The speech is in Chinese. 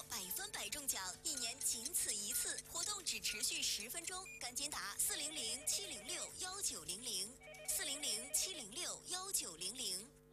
100%中奖，1年仅此一次，活动只持续10分钟，赶紧打400-706-1900，400-706-1900。